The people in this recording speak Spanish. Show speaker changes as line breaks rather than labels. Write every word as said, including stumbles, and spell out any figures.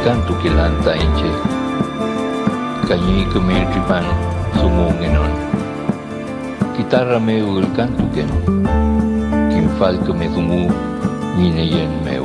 canto que lanta inche cañi que me tripan sumo ngenon guitarra me el canto que no quien fal que me sumu ni ne yen me